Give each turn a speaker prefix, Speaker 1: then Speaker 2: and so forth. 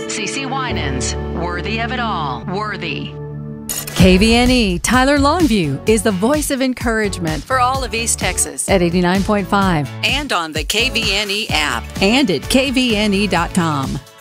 Speaker 1: CeCe Winans, worthy of it all. Worthy.
Speaker 2: KVNE Tyler Longview is the voice of encouragement for all of East Texas at 89.5 and on the KVNE app and at kvne.com.